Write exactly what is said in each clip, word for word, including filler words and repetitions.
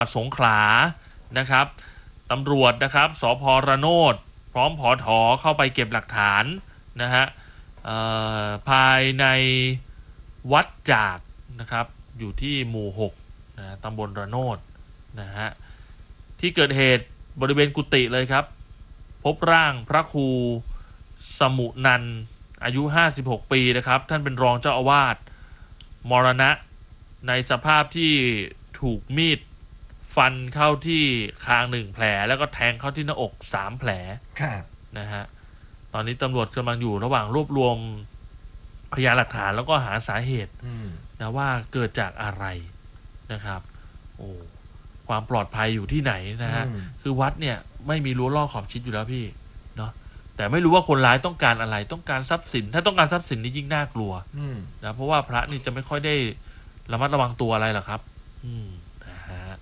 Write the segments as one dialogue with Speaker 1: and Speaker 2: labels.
Speaker 1: สงขลานะครับตำรวจนะครับสภ.ระโนดพร้อมผอ.ถอเข้าไปเก็บหลักฐานนะฮะภายในวัดจากนะครับอยู่ที่หมู่หกนะตำบลระโนดนะฮะที่เกิดเหตุบริเวณกุฏิเลยครับพบร่างพระครูสมุนันท์อายุห้าสิบหกปีนะครับท่านเป็นรองเจ้าอาวาสมรณะในสภาพที่ถูกมีดฟันเข้าที่คางหนึ่งแผลแล้วก็แทงเข้าที่หน้าอกสามแผลนะฮะตอนนี้ตำรวจกำลังอยู่ระหว่างรวบรวมพยานหลักฐานแล้วก็หาสาเหตุนะว่าเกิดจากอะไรนะครับโอ้ความปลอดภัยอยู่ที่ไหนนะฮะคือวัดเนี่ยไม่มีรั้วรอบขอบชิดอยู่แล้วพี่เนาะแต่ไม่รู้ว่าคนร้ายต้องการอะไรต้องการทรัพย์สินถ้าต้องการทรัพย์สินนี่ยิ่งน่ากลัวนะเพราะว่าพระนี่จะไม่ค่อยได้ระมัดระวังตัวอะไรหรอกครับอืมนะฮะ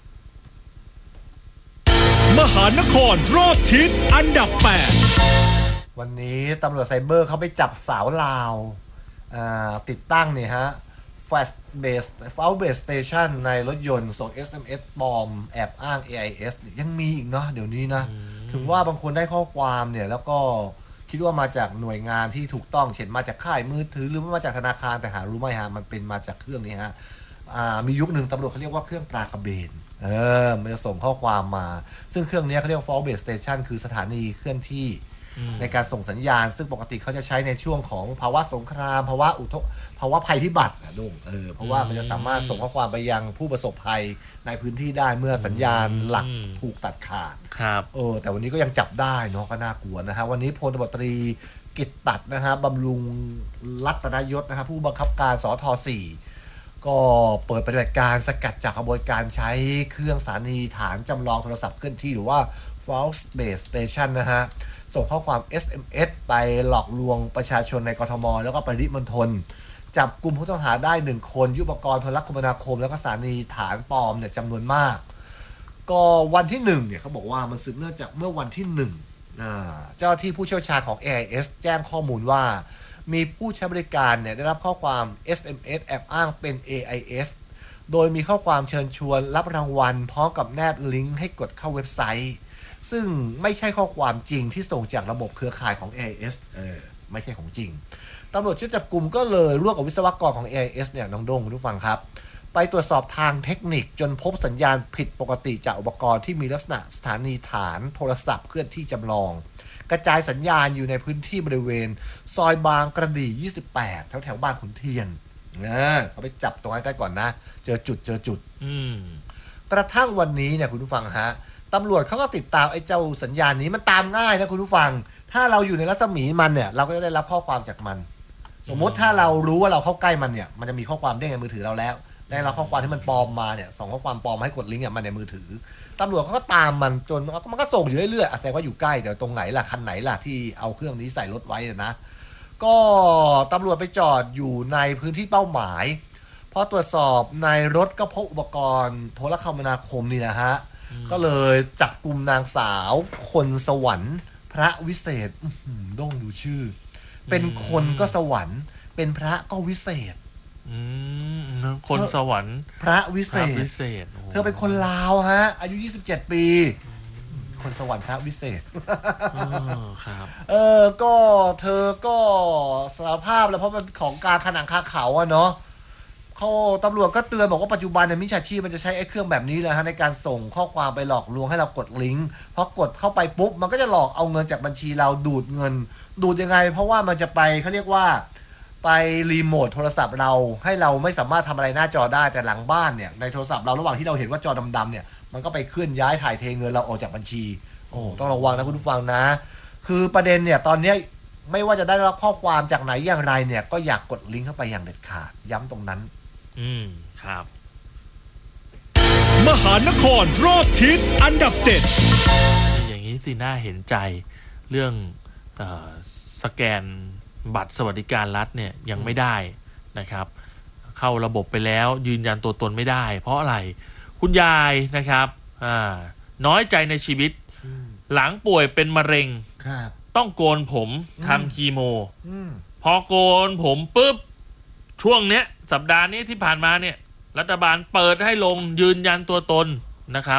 Speaker 2: มหานครรอบทิศอันดับแปด
Speaker 3: วันนี้ตำรวจไซเบอร์เขาไปจับสาวลาวติดตั้งเนี่ยฮะ Flash Base Flash Base Station ในรถยนต์ส่ง เอส เอ็ม เอส ปลอมแอบอ้าง เอ ไอ เอส ยังมีอีกเนาะเดี๋ยวนี้นะถึงว่าบางคนได้ข้อความเนี่ยแล้วก็คิดว่ามาจากหน่วยงานที่ถูกต้องเช่นมาจากค่ายมือถือหรือมาจากธนาคารแต่หารู้ไหมฮะมันเป็นมาจากเครื่องนี้ฮะมียุคหนึ่งตำรวจเขาเรียกว่าเครื่องปลากระเบนเออมันจะส่งข้อความมาซึ่งเครื่องนี้เขาเรียกว่า Flash Base Station คือสถานีเคลื่อนที่ในการส่งสัญญาณซึ่งปกติเขาจะใช้ในช่วงของภาวะสงครามภาวะอุทกภาวะภัยพิบัตินะลุงเออเพราะว่ามันจะสามารถส่งข้อความไปยังผู้ประสบภัยในพื้นที่ได้เมื่อสัญญาณหลักถูกตัดขาด
Speaker 1: ครับ
Speaker 3: เออแต่วันนี้ก็ยังจับได้เนาะก็น่ากลัวนะฮะวันนี้พลตบตรีกิตตัดนะฮะบำรุงรัตนยศนะฮะผู้บังคับการสทสี่ก็เปิดปฏิบัติการสกัดจับขบวนการใช้เครื่องสถานีฐานจำลองโทรศัพท์เคลื่อนที่หรือว่า Flash Base Station นะฮะส่งข้อความ เอส เอ็ม เอส ไปหลอกลวงประชาชนในกทมแล้วก็ปริมณฑลจับกลุ่มผู้ต้องหาได้หนึ่งคนยุทโธปกรณ์โทรคมนาคมแล้วก็สถานีฐานปลอมเนี่ยจำนวนมากก็วันที่หนึ่งเนี่ยเขาบอกว่ามันสืบเนื่องจากเมื่อวันที่หนึ่งเจ้าที่ผู้เชี่ยวชาญของ เอ ไอ เอส แจ้งข้อมูลว่ามีผู้ใช้บริการเนี่ยได้รับข้อความ เอส เอ็ม เอส แอบอ้างเป็น เอ ไอ เอส โดยมีข้อความเชิญชวนรับรางวัลพร้อมกับแนบลิงก์ให้กดเข้าเว็บไซต์ซึ่งไม่ใช่ข้อความจริงที่ส่งจากระบบเครือข่ายของ เอ ไอ เอส เออไม่ใช่ของจริงตำรวจชุดจับกลุ่มก็เลยร่วมกับวิศวกรของ เอ ไอ เอส เนี่ยน้องโด่งคุณผู้ฟังครับไปตรวจสอบทางเทคนิคจนพบสัญญาณผิดปกติจากอุปกรณ์ที่มีลักษณะสถานีฐานโทรศัพท์เคลื่อนที่จำลองกระจายสัญญาณอยู่ในพื้นที่บริเวณซอยบางกระดี่ยี่สิบแปดแถวแถวบ้านขุนเทียนนะเขาไปจับตรงนั้นใกล้ก่อนนะเจอจุดเจอจุดกระทั่งวันนี้เนี่ยคุณผู้ฟังฮะตำรวจเขาก็ติดตามไอ้เจ้าสัญญาณนี้มันตามง่ายนะคุณผู้ฟังถ้าเราอยู่ในรัศมีมันเนี่ยเราก็จะได้รับข้อความจากมันสมมติถ้าเรารู้ว่าเราเข้าใกล้มันเนี่ยมันจะมีข้อความเด้งในมือถือเราแล้วได้รับข้อความที่มันปลอมมาเนี่ยส่งข้อความปลอมให้กดลิงก์มันในมือถือตำรวจเขาก็ตามมันจนมันก็ส่งอยู่เรื่อยๆแสดงว่าอยู่ใกล้แต่ตรงไหนล่ะคันไหนล่ะที่เอาเครื่องนี้ใส่รถไว้นะก็ตำรวจไปจอดอยู่ในพื้นที่เป้าหมายพอตรวจสอบในรถก็พบอุปกรณ์โทรคมนาคมนี่นะฮะก็เลยจับกลุ่มนางสาวคนสวรรค์พระวิเศษต้องดูชื่อเป็นคนก็สวรรค์เป็นพระก็วิเศษ
Speaker 1: คนสวรรค์
Speaker 3: พระวิเศษเธอเป็นคนลาวฮะอายุยี่สิบเจ็ดปีคนสวรรค์พระวิเศษ
Speaker 1: ครับ
Speaker 3: เออก็เธอก็สารภาพแล้วเพราะมันของการขนังคาเขาอะเนาะเขาตำรวจก็เตือนบอกว่าปัจจุบันในมิจฉาชีพมันจะใช้ไอ้เครื่องแบบนี้แหละฮะในการส่งข้อความไปหลอกลวงให้เรากดลิงก์พอกดเข้าไปปุ๊บมันก็จะหลอกเอาเงินจากบัญชีเราดูดเงินดูดยังไงเพราะว่ามันจะไปเขาเรียกว่าไปรีโมทโทรศัพท์เราให้เราไม่สามารถทำอะไรหน้าจอได้แต่หลังบ้านเนี่ยในโทรศัพท์เราระหว่างที่เราเห็นว่าจอดำๆเนี่ยมันก็ไปเคลื่อนย้ายถ่ายเทเงินเราออกจากบัญชีโอ้ต้องระวังนะคุณผู้ฟังนะคือประเด็นเนี่ยตอนนี้ไม่ว่าจะได้รับข้อความจากไหนอย่างไรเนี่ยก็อยากกดลิงก์เข้าไปอย่างเด็ดขาดย้ำตรงนั้น
Speaker 1: อืมครับ
Speaker 2: มหานครรอบทิศอันดับเจ็ด
Speaker 1: อย่างนี้สิน่าเห็นใจเรื่องเอ่อสแกนบัตรสวัสดิการรัฐเนี่ยยังไม่ได้นะครับเข้าระบบไปแล้วยืนยันตัวตนไม่ได้เพราะอะไรคุณยายนะครับอ่าน้อยใจในชีวิตหลังป่วยเป็นมะเร็งต้องโกนผมทำคีโมพอโกนผมปุ๊บช่วงเนี้ยสัปดาห์นี้ที่ผ่านมาเนี่ยรัฐบาลเปิดให้ลงยืนยันตัวตนนะครับ